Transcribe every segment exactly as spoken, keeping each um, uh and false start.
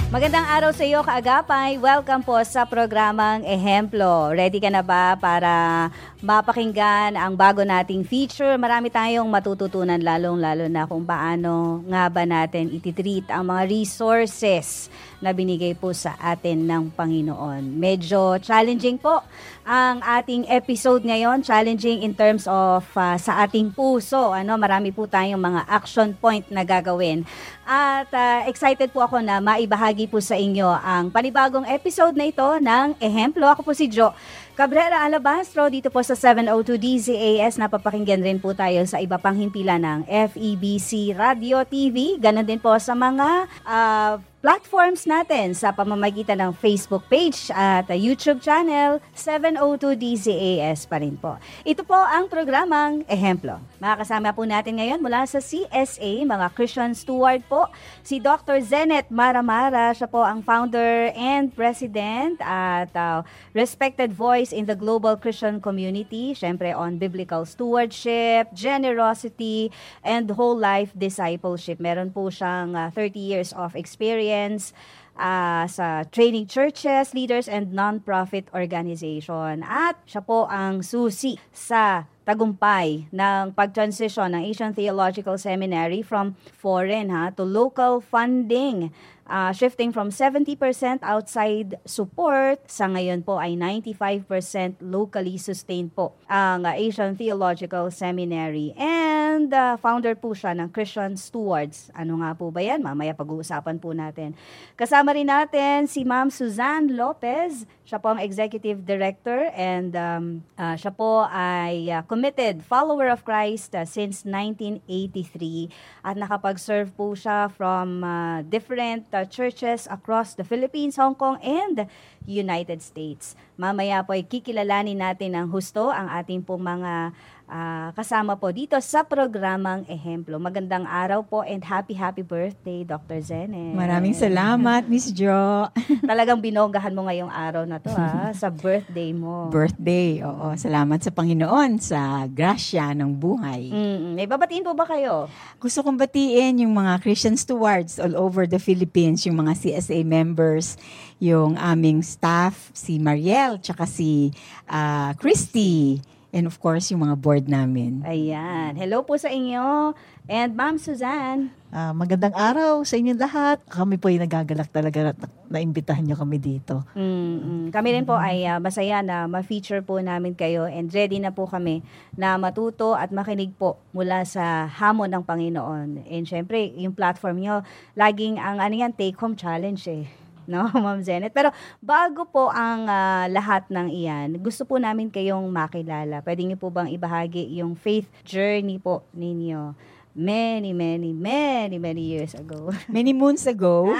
Magandang araw sa iyo, kaagapay. Welcome po sa programang Ehemplo. Ready ka na ba para mapakinggan ang bago nating feature? Marami tayong matututunan, lalong-lalo na kung paano nga ba natin ititreat ang mga resources na binigay po sa atin ng Panginoon. Medyo challenging po ang ating episode ngayon. Challenging in terms of uh, sa ating puso. Ano, marami po tayong mga action point na gagawin. At uh, excited po ako na maibahagi po sa inyo ang panibagong episode na ito ng Ehemplo. Ako po si Jo Cabrera Alabastro dito po sa seven oh two D Z A S. Napapakinggan rin po tayo sa iba pang himpilan ng F E B C Radio T V. Ganon din po sa mga uh, platforms natin sa pamamagitan ng Facebook page at uh, YouTube channel. Seven oh two D Z A S pa rin po. Ito po ang programang Ehemplo. Makakasama po natin ngayon mula sa C S A, mga Christian Steward po, si Doctor Zenet Maramara. Siya po ang founder and president at uh, respected voice in the global Christian community. Siyempre on biblical stewardship, generosity, and whole life discipleship. Meron po siyang uh, thirty years of experience Uh, sa training churches, leaders, and non-profit organization. At siya po ang susi sa tagumpay ng pag-transition ng Asian Theological Seminary from foreign ha, to local funding. Uh, shifting from seventy percent outside support, sa ngayon po ay ninety-five percent locally sustained po ang uh, Asian Theological Seminary. And uh, founder po siya ng Christian Stewards. Ano nga po ba yan? Mamaya pag-uusapan po natin. Kasama rin natin si Ma'am Suzanne Lopez. Siya po ang Executive Director and um, uh, siya po ay uh, committed follower of Christ uh, since nineteen eighty-three at nakapag-serve po siya from uh, different uh, churches across the Philippines, Hong Kong, and United States. Mamaya po ay kikilalanin natin ng husto ang ating pong mga uh, kasama po dito sa programang Ehemplo. Magandang araw po and happy, happy birthday, Doctor Zenet. Maraming salamat, Miss Jo. Talagang binonggahan mo ngayong araw na to ha, sa birthday mo. Birthday, oo. Salamat sa Panginoon sa grasya ng buhay. Mm-mm. May babatiin po ba kayo? Gusto kong batiin yung mga Christian stewards all over the Philippines, yung mga C S A members, yung aming staff, si Mariel, tsaka si uh, Christy, and of course, yung mga board namin. Ayan. Hello po sa inyo. And Ma'am Suzanne. Uh, magandang araw sa inyo lahat. Kami po ay nagagalak talaga na naimbitahan nyo kami dito. Mm-hmm. Kami rin po ay uh, masaya na ma-feature po namin kayo and ready na po kami na matuto at makinig po mula sa hamon ng Panginoon. And syempre, yung platform nyo, laging ang ano yan, take-home challenge eh. No, Ma'am Zenet. Pero bago po ang uh, lahat ng iyan, gusto po namin kayong makilala. Pwede niyo po bang ibahagi yung faith journey po ninyo? Many, many, many, many years ago. Many moons ago.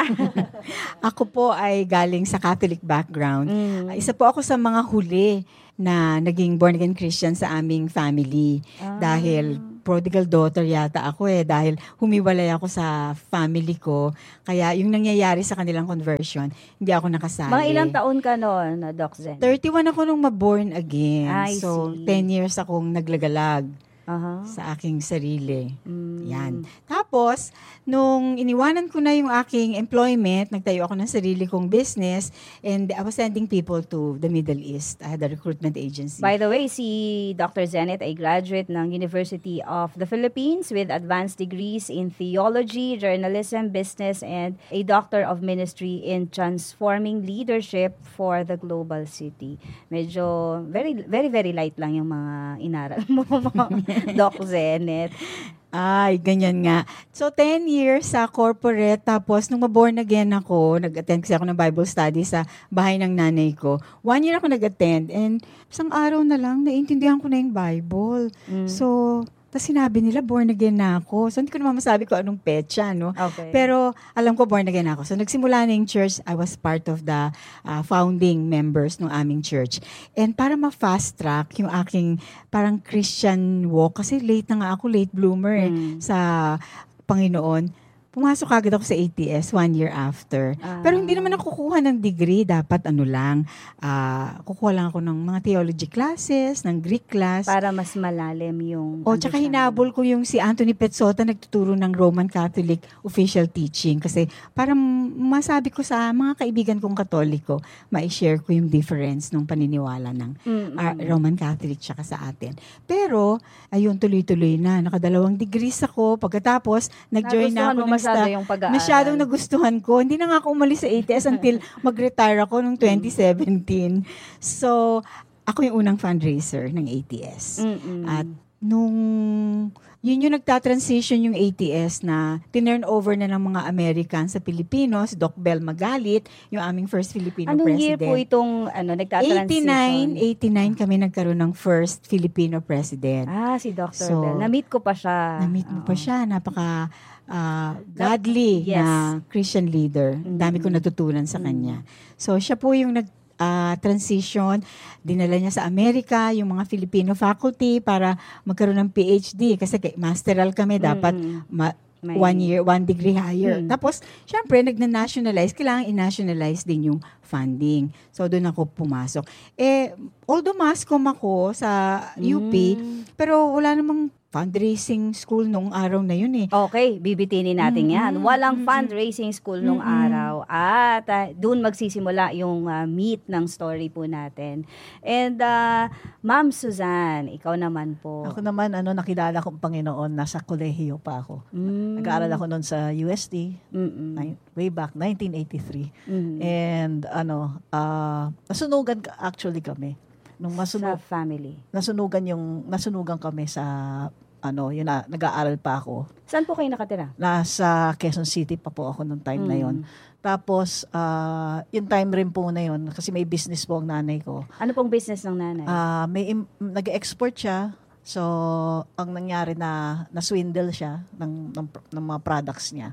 Ako po ay galing sa Catholic background. Mm. Isa po ako sa mga huli na naging born-again Christian sa aming family. Ah. Dahil prodigal daughter yata ako eh. Dahil humiwalay ako sa family ko. Kaya yung nangyayari sa kanilang conversion, hindi ako nakasali. Mga ilang taon ka noon, Doc Zen? thirty-one ako nung ma-born again. I so, see. ten years akong naglagalag. Uh-huh. Sa aking sarili. Mm. Yan. Tapos, nung iniwanan ko na yung aking employment, nagtayo ako ng sarili kong business and I was sending people to the Middle East. I had a recruitment agency. By the way, si Doctor Zenet ay graduate ng University of the Philippines with advanced degrees in theology, journalism, business, and a Doctor of Ministry in transforming leadership for the global city. Medyo very, very, very light lang yung mga inaral mo, Doc Zenet. Ay, ganyan nga. So, ten years sa corporate, tapos nung ma-born again ako, nag-attend kasi ako ng Bible study sa bahay ng nanay ko. One year ako nag-attend, and isang araw na lang, naiintindihan ko na yung Bible. Mm. So, tapos sinabi nila, born again na ako. So, hindi ko naman masabi ko anong petsa, no? Okay. Pero, alam ko, born again ako. So, nagsimula na yung church. I was part of the uh, founding members ng aming church. And para ma-fast track yung aking parang Christian walk, kasi late na nga ako, late bloomer eh, Mm. sa Panginoon, pumasok agad ako sa A T S one year after. Ah. Pero hindi naman ako kukuha ng degree. Dapat ano lang, ah, kukuha lang ako ng mga theology classes, ng Greek class. Para mas malalim yung... O, tsaka hinabol ko yung si Anthony Pezzota, nagtuturo ng Roman Catholic official teaching. Kasi para m- masabi ko sa mga kaibigan kong Katoliko, ma-share ko yung difference ng paniniwala ng Mm-mm. ah, Roman Catholic tsaka sa atin. Pero, ayun, tuloy-tuloy na. Nakadalawang degrees ako. Pagkatapos, nag-join na Nagustuhan ako mo ng masyado staff. yung pag-aaral. Masyadong nagustuhan ko. Hindi na nga ako umalis sa A T S until mag-retire ako noong twenty seventeen. So, ako yung unang fundraiser ng A T S. Mm-mm. At nung yun yung nagta-transition yung A T S na tinurn over na ng mga Americans sa Pilipinos, Doc Bel Magalit, yung aming first Filipino Anong president. year po itong ano, nagta-transition? eighty-nine, eighty-nine kami nagkaroon ng first Filipino president. Ah, si Doctor So, Bell. Na-meet ko pa siya. Na-meet mo pa Oo. siya, napaka ah, godly Yes. na Christian leader. Ang dami ko Mm. natutunan sa kanya. So, siya po yung nag ah, transition, dinala niya sa Amerika yung mga Filipino faculty para magkaroon ng P H D kasi kay- masteral kami dapat Mm-mm. ma- May- one year, one degree higher. Mm. Tapos, syempre, nagna-nationalize. Kailangan i-nationalize din yung funding. So, doon ako pumasok. Eh, although mascom ako sa U P, Mm. pero wala namang fundraising school nung araw na yun eh. Okay, bibitinin natin yan. Mm-mm. Walang Mm-mm. fundraising school nung Mm-mm. araw. At uh, doon magsisimula yung uh, meat ng story po natin. And uh, Ma'am Suzanne, ikaw naman po. Ako naman, ano, nakilala kong Panginoon, nasa kolehiyo pa ako. Mm. Nag-aaral ako noon sa U S T, Mm-mm. ni- way back, nineteen eighty-three. Mm. And, ano, ah, nasunugan ka- actually kami. Nung Sa masunog, family. nasunugan yung, nasunugan kami sa, ano, yun na, nag-aaral pa ako. Saan po kayo nakatira? Nasa Quezon City pa po ako nung time na yon. Mm. Tapos, ah, yung time rin po na yon, kasi may business po ang nanay ko. Ano pong business ng nanay? Ah, may im- nag-export siya. So, ang nangyari na na-swindle siya ng, ng, ng mga products niya.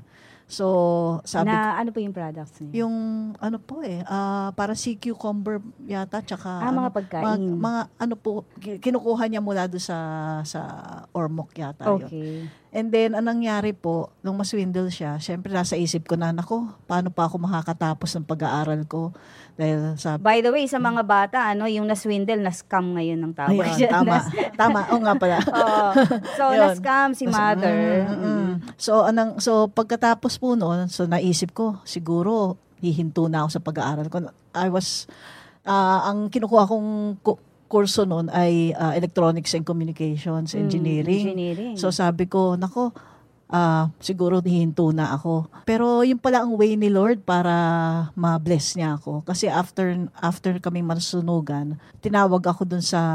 So, sabi ko, na ano po yung products niya? yung ano po eh, ah, para sea cucumber yata, tsaka Ah, ano, mga pagkain. mga, mga ano po, ki- kinukuha niya mula doon sa, sa Ormoc yata yun. Okay. And then, anong nangyari po, nung maswindle siya, syempre nasa isip ko na, nako, paano pa ako makakatapos ng pag-aaral ko? Dahil sabi, By the way, sa mga bata, ano, yung na-swindle, na-scam ngayon ng tawag. ayun, dyan. tama, tama, o nga pala. Oo. So, Yun. na-scam si mother. Mm, mm, mm. So, anong, so, pagkatapos po noon, so naisip ko, siguro, hihinto na ako sa pag-aaral ko. I was, ah, ang kinukuha kong ku- kurso noon ay ah, Electronics and Communications Mm, Engineering. engineering. So, sabi ko, nako, ah, siguro hihinto na ako. Pero yun pala ang way ni Lord para ma-bless niya ako. Kasi after after kaming masunugan, tinawag ako dun sa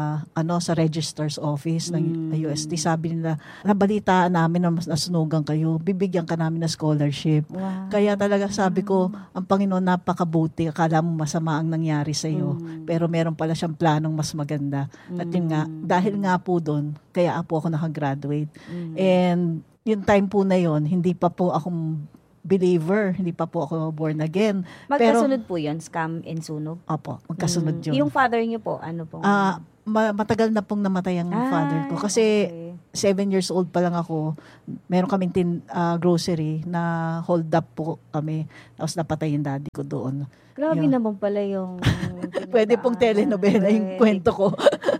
ano sa registrar's office ng Mm. U S T. Sabi nila, nabalitaan namin na mas nasunugan kayo, bibigyan ka namin ng scholarship. Wow. Kaya talaga sabi ko, ang Panginoon napakabuti. Akala mo masama ang nangyari sa iyo. Mm. Pero meron pala siyang planong mas maganda. At yun nga, dahil nga po doon, kaya po ako nakagraduate. Mm. And yung time po na yon, hindi pa po akong believer, hindi pa po ako born again. Magkasunod po yun, scam and sunog? Opo, magkasunod Mm. yun. Yung father niyo po, ano po? Ah, ma- matagal na pong namatay ang Ah, father ko. Kasi okay. seven years old pa lang ako. Meron kaming tin, ah, grocery na hold up po kami. Tapos napatay yung daddy ko doon. Grabe yun. naman pala yung... Pwede pong telenovela yung kwento ko.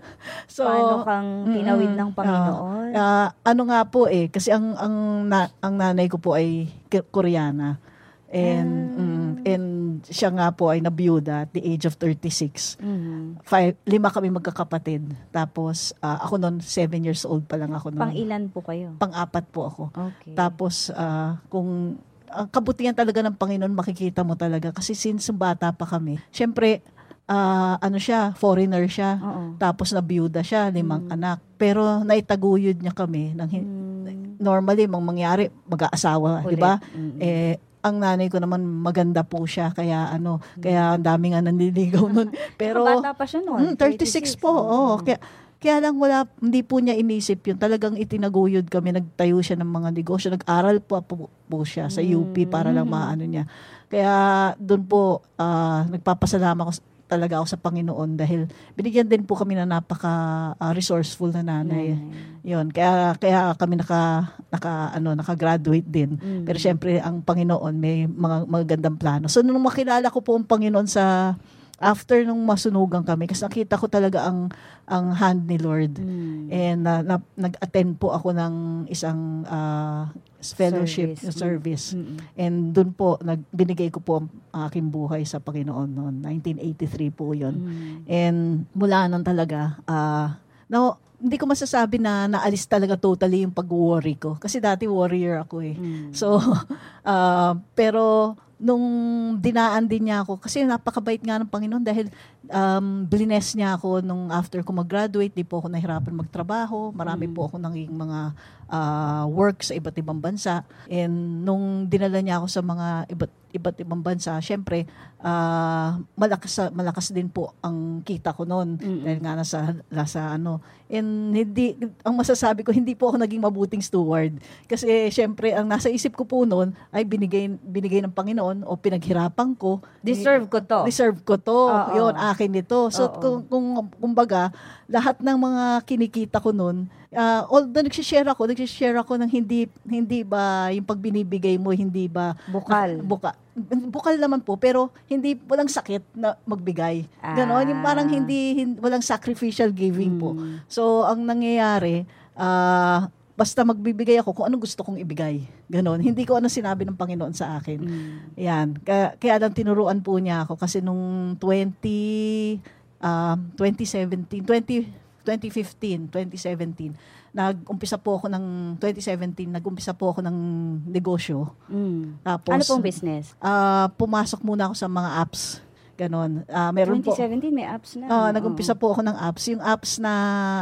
So, paano kang tinawid ng Panginoon? Ah, ano nga po eh, kasi ang ang na, ang nanay ko po ay K- Koreana. And Ah. mm, and siya nga po ay nabiyuda at the age of thirty-six. Mhm. Five, lima kami magkakapatid. Tapos ah, ako noon seven years old pa lang ako noon. Pang ilan po kayo? Pang-apat po ako. Okay. Tapos ah, kung ang kabutihan talaga ng Panginoon makikita mo talaga kasi since bata pa kami. Syempre ah, ano siya, foreigner siya. Oo. Tapos nabiyuda siya, limang Mm. anak. Pero naitaguyod niya kami ng hin- Mm. normally mang mangyari mag-aasawa, Ulit. di ba? Mm-mm. Eh ang nanay ko naman maganda po siya kaya ano, kaya ang dami nga nanliligaw nun. Pero Bata pa siya noon. mm, thirty-six po. Oh, kaya kaya lang wala, hindi po niya inisip yun. Talagang itinaguyod kami, nagtayo siya ng mga negosyo. Nag-aral pa po, po siya sa U P para lang Mm. maano niya. Kaya doon po, ah, nagpapasalamat ako, talaga ako sa Panginoon dahil binigyan din po kami na napaka uh, resourceful na nanay. Nanay. Yun, kaya kaya kami naka naka ano, naka-graduate din. Mm. Pero syempre ang Panginoon may mga magagandang plano. So nung makilala ko po ang Panginoon sa after nung masunugan kami, kasi nakita ko talaga ang ang hand ni Lord. Mm. And uh, na, nag-attend po ako ng isang uh, fellowship Service. service. Mm. And doon po nag binigay ko po ang aking buhay sa Panginoon noon. nineteen eighty-three po 'yon. Mm. And mula nun talaga uh, no, hindi ko masasabi na naalis talaga totally yung pag-worry ko. Kasi dati warrior ako eh. Mm. So, uh, pero nung dinaan din niya ako, kasi napakabait nga ng Panginoon dahil um, blines niya ako nung after ko mag-graduate, di po ako nahirapan magtrabaho. Marami Mm. po ako naging mga uh, work sa iba't ibang bansa. And nung dinala niya ako sa mga iba't iba't ibang bansa, syempre, uh, malakas, malakas din po ang kita ko noon. Mm-mm. Dahil nga nasa, nasa ano. And hindi, ang masasabi ko, hindi po ako naging mabuting steward. Kasi syempre, ang nasa isip ko po noon ay binigay, binigay ng Panginoon o pinaghirapan ko. Deserve ko to. Deserve ko to. Oo. Yun, akin ito. So, Oo. kung, kung, kumbaga, lahat ng mga kinikita ko noon, uh, although nagsishare ako, nagsishare ako ng hindi, hindi ba, yung pagbinibigay mo, hindi ba, Bukal. buka, bukal naman po, pero hindi, walang sakit na magbigay. Ganon, yung parang hindi, hindi walang sacrificial giving po. Mm. So, ang nangyayari, ah, basta magbibigay ako kung anong gusto kong ibigay. Ganon. Hindi ko ano sinabi ng Panginoon sa akin. Mm. Yan. Kaya, kaya lang tinuruan po niya ako kasi nung twenty, um, twenty seventeen, twenty, twenty fifteen, twenty seventeen, nag-umpisa po ako ng twenty seventeen, nag-umpisa po ako ng negosyo. Mm. Tapos, Ano pong business? ah, pumasok muna ako sa mga apps. Ganon. Ah, meron po. twenty seventeen may apps na. Ah, Oo. nag-umpisa po ako ng apps. Yung apps na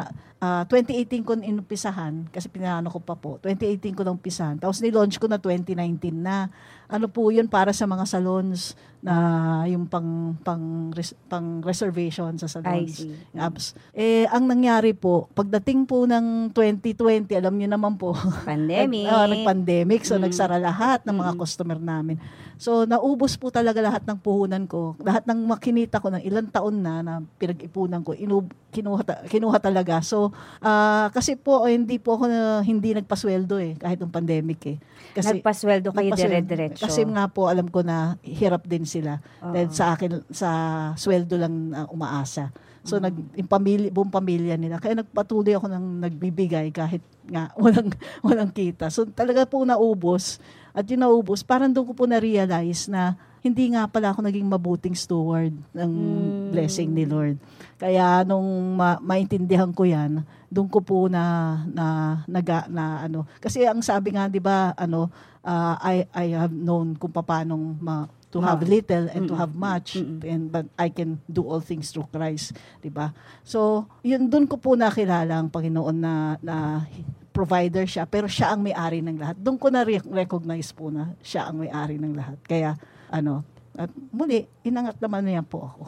ah, twenty eighteen ko inumpisahan, kasi pinano ko pa po, twenty eighteen ko na umpisahan. Tapos ni-launch ko na twenty nineteen na. Ano po yun para sa mga salons na yung pang pang res, pang reservation sa I salons. see. Yung apps. Eh, ang nangyari po, pagdating po ng twenty twenty, alam niyo naman po, Pandemic. Nag, ah, nag-pandemic, so Mm. nagsara lahat ng mga Mm. customer namin. So, naubos po talaga lahat ng puhunan ko. Lahat ng makinita ko ng ilang taon na na pinag-ipunan ko, inub, kinuha, ta- kinuha talaga. So, ah, kasi po, eh, hindi po ako na, hindi nagpasweldo eh, kahit ng pandemic eh. Kasi, Nagpasweldo kayo nagpasweldo. dire-diretso. Kasi nga po, alam ko na hirap din sila. Oo. Dahil sa akin, sa sweldo lang uh, umaasa. So, nag, yung pamilya, buong pamilya nila. Kaya nagpatuloy ako ng nagbibigay kahit nga walang, walang kita. So, talaga po naubos. At yung naubos, parang doon ko po na-realize na hindi nga pala ako naging mabuting steward ng Mm. blessing ni Lord. Kaya nung ma- maintindihan ko yan, doon ko po na, na, naga, na ano. Kasi ang sabi nga, di ba, ano, uh, I, I have known kung paano ma, to have Ma- little and to Mm-mm. have much, Mm-mm. and but I can do all things through Christ, 'di ba? So, yun doon ko po nakilala ang Panginoon na na provider siya, pero siya ang may-ari ng lahat. Doon ko na recognize po na siya ang may-ari ng lahat. Kaya ano, at muli, inangat naman niya po ako.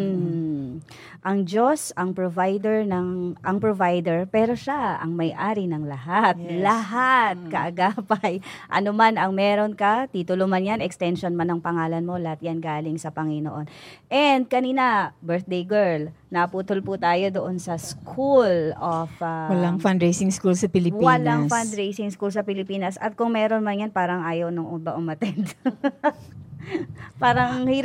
Mm. Ang Diyos ang provider ng ang provider pero siya ang may-ari ng lahat. Yes. Lahat Mm. kaagapay. Ano man ang meron ka, titulo man yan, extension man ng pangalan mo, lahat yan galing sa Panginoon. And kanina, birthday girl, naputol po tayo doon sa School of uh, Walang fundraising school sa Pilipinas. Walang fundraising school sa Pilipinas. At kung meron man yan, parang ayaw nung iba umattend. Parang hirap